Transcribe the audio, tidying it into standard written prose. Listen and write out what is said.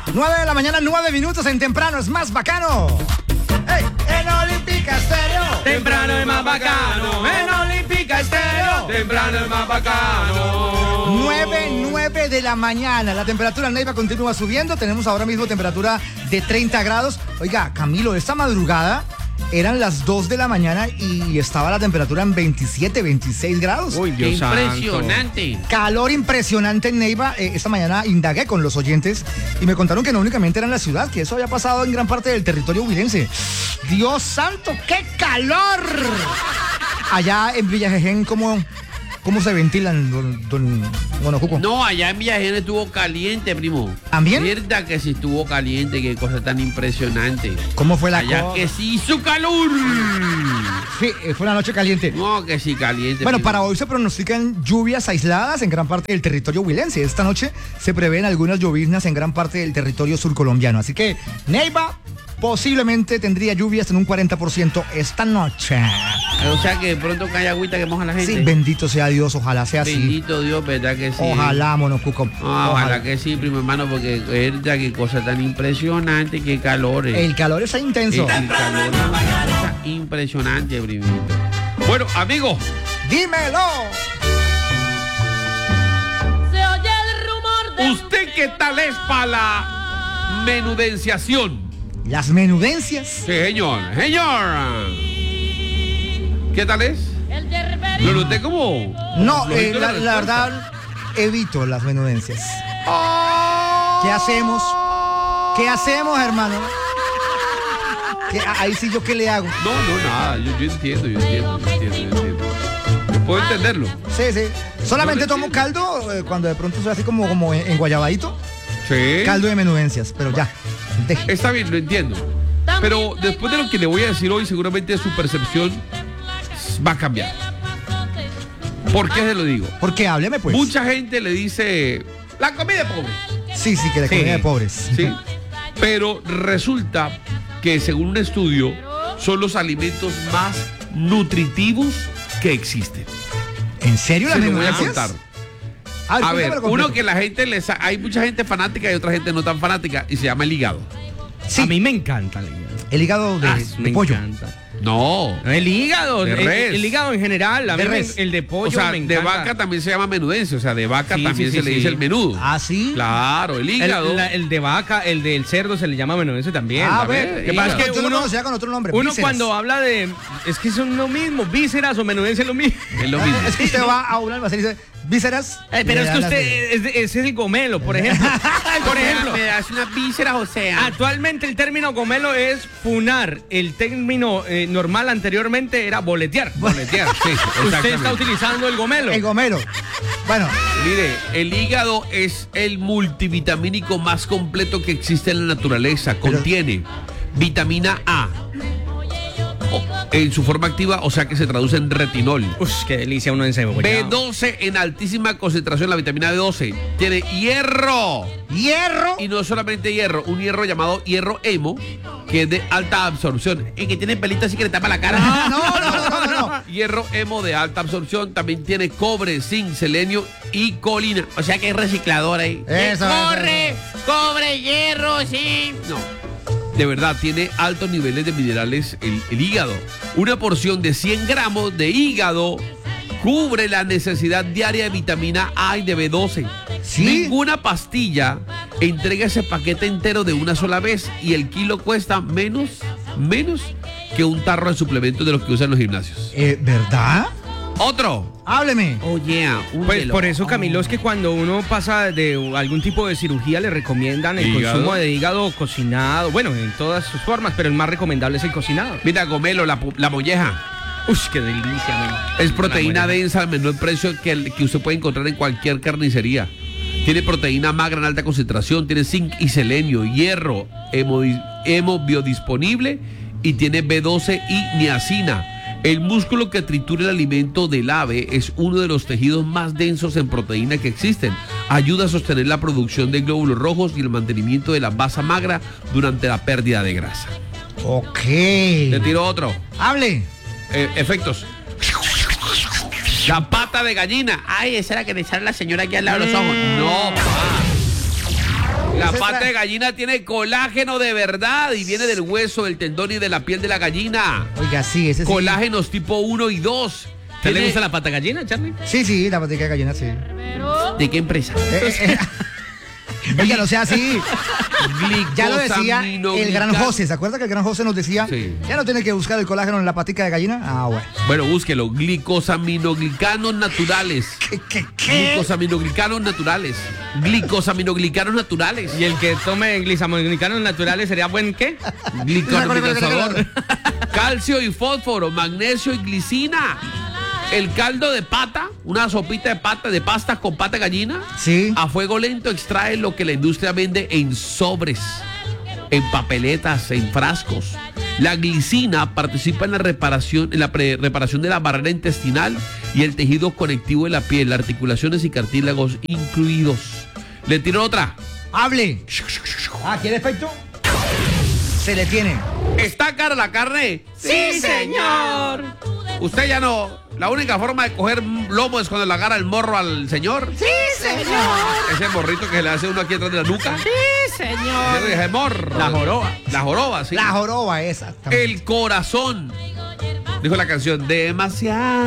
9 de la mañana, 9 minutos en temprano, es más bacano. ¡Hey! En Olímpica Estéreo. Temprano es más bacano. En Olímpica Estéreo. Temprano es más bacano. 9 de la mañana. La temperatura en Neiva continúa subiendo. Tenemos ahora mismo temperatura de 30 grados. Oiga, Camilo, esta madrugada eran las 2 de la mañana y estaba la temperatura en 27, 26 grados. Uy, Dios impresionante. santo. Calor impresionante en Neiva. Esta mañana indagué con los oyentes y me contaron que no únicamente era en la ciudad, que eso había pasado en gran parte del territorio huilense. Dios santo, qué calor. Allá en Villajejen, ¿cómo se ventilan, don Monocuco? No, allá en Villajejen estuvo caliente, primo. ¿También? Verdad que sí estuvo caliente, qué cosa tan impresionante. ¿Cómo fue la Allá cosa? que sí hizo calor. Sí, fue una noche caliente. No, que sí caliente. Bueno, primo. para hoy se pronostican lluvias aisladas en gran parte del territorio huilense. Esta noche se prevén algunas lloviznas en gran parte del territorio surcolombiano. Así que Neiva posiblemente tendría lluvias en un 40% esta noche. O sea que de pronto cae agüita que moja a la gente. Sí, bendito sea Dios, ojalá sea así. Bendito Dios, verdad que sí. Ojalá, Monocuco. Ojalá que sí, primo hermano, porque verdad qué cosa tan impresionante, qué calor es. El calor está intenso. El calor es una cosa impresionante, primito. Bueno, amigos, ¡Dímelo! Se oye el rumor de ¿usted qué tal es para la menudenciación? Las menudencias. Sí, señor. Señor. ¿Qué tal es? el yerbero. ¿Lo noté como? No, flojito la respuesta? verdad, evito las menudencias. ¿Qué hacemos? ¿Qué hacemos, hermano? Ahí sí yo qué le hago. No, nada. Yo entiendo. Puedo entenderlo. Sí, sí. Solamente Yo lo tomo entiendo. caldo cuando de pronto soy así como en guayabadito. Sí. Caldo de menudencias, pero ya. Deje. Está bien, lo entiendo. Pero después de lo que le voy a decir hoy, seguramente su percepción va a cambiar. ¿Por qué se lo digo? Porque hábleme, pues. Mucha gente le dice la comida es pobre. Sí, que la Sí. comida de pobres. ¿Sí? Pero resulta que según un estudio son los alimentos más nutritivos que existen. ¿En serio las Se lo voy a menudencias? contar. A A ver, cuéntamelo uno completo. que la gente hay mucha gente fanática y otra gente no tan fanática y se llama el hígado. Sí, A mí me encanta el hígado. el hígado de Me pollo. encanta. No. El hígado, De res. el hígado en general, a De mí res. el de pollo O sea, me de encanta. vaca también se llama menudencia, o sea, de vaca Sí, también sí, se sí, le sí. dice el menudo. Ah, sí. Claro, el hígado. El de vaca, el del cerdo se le llama menudencia también. A ¿sabes? ver, Lo que pasa es que yo lo uno, conocía con otro nombre. uno vísceras. cuando habla de, es que son lo mismo, vísceras o menudencia es lo mismo. Es lo mismo. Es que usted va a un almacén y dice, vísceras. Pero le es que dan las usted, de- ese es el gomelo, por ejemplo. Por ejemplo, me das unas vísceras, o sea. actualmente el término gomelo es funar. El término normal anteriormente era boletear. Boletear, sí, Usted está exactamente. utilizando el gomelo. El gomero. Bueno, Mire, el hígado es el multivitamínico más completo que existe en la naturaleza. Contiene vitamina A en su forma activa, o sea que se traduce en retinol. Uf, qué delicia uno en cebolla. B12 en altísima concentración, la vitamina B12. Tiene hierro. hierro. Y no solamente hierro, un hierro llamado hierro hemo, que es de alta absorción. Y que tiene pelito así que le tapa la cara. No. Hierro hemo de alta absorción. También tiene cobre, zinc, selenio y colina. O sea que es reciclador ahí. Eso, Corre, cobre, hierro, zinc. No. De verdad, tiene altos niveles de minerales el hígado. Una porción de 100 gramos de hígado cubre la necesidad diaria de vitamina A y de B12. ¿Sí? Ninguna pastilla entrega ese paquete entero de una sola vez y el kilo cuesta menos que un tarro de suplementos de los que usan los gimnasios. ¿Verdad? Otro. Hábleme. Oye, Pues por eso, Camilo, es que cuando uno pasa de algún tipo de cirugía le recomiendan el ¿Hígado? consumo de hígado cocinado, bueno, en todas sus formas, pero el más recomendable es el cocinado. Mira, gomelo, la molleja. Uy, qué delicia, man. Es proteína La muela. densa al menor precio que usted puede encontrar en cualquier carnicería. Tiene proteína magra en alta concentración, tiene zinc y selenio, hierro, hemo biodisponible y tiene B12 y niacina. El músculo que tritura el alimento del ave es uno de los tejidos más densos en proteína que existen. Ayuda a sostener la producción de glóbulos rojos y el mantenimiento de la masa magra durante la pérdida de grasa. Ok. Te tiro otro. Hable. Efectos. La pata de gallina. Ay, esa era que le echara la señora aquí al lado de los ojos. No, pa. La Entonces, pata de gallina tiene colágeno de verdad y viene del hueso, del tendón y de la piel de la gallina. Oiga, sí, ese sí. Colágenos tipo 1 y 2. ¿Te le gusta la pata de gallina, Charlie? Sí, la patica de gallina, sí. ¿De qué empresa? Oiga, no sea así. Ya lo decía el gran Glicosaminoglicano. José. ¿Se acuerda que el gran José nos decía? Sí. Ya no tiene que buscar el colágeno en la patica de gallina. Ah, bueno. Bueno, búsquelo. Glicosamiноglicanos naturales. ¿Qué? Glicosamiноglicanos naturales. Glicosamiноglicanos naturales. ¿Y el que tome glisamoglicano naturales sería buen qué? Glicosaminoglicasador. Calcio y fósforo, magnesio y glicina. El caldo de pata, una sopita de pata, de pastas con pata de gallina. Sí. A fuego lento extrae lo que la industria vende en sobres, en papeletas, en frascos. La glicina participa en la reparación de la barrera intestinal y el tejido conectivo de la piel, articulaciones y cartílagos incluidos. Le tiro otra. Hable. ¿Quiere efecto? Se le tiene. ¿Está cara la carne? ¡Sí, señor! Usted ya no. La única forma de coger lomo es cuando le agarra el morro al señor. ¡Sí, señor! Ese morrito que se le hace uno aquí atrás de la nuca. ¡Sí, señor! Ese morro. La joroba. La joroba, sí. La joroba esa. El corazón. Dijo la canción, demasiado.